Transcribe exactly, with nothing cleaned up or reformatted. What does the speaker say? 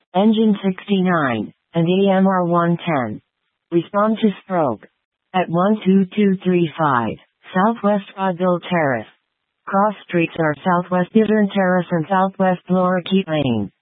Engine sixty-nine, and E M R one ten. Respond to stroke. At one two two three five, Southwest Fodville Terrace. Cross streets are Southwest Eastern Terrace and Southwest Lower Keat Lane.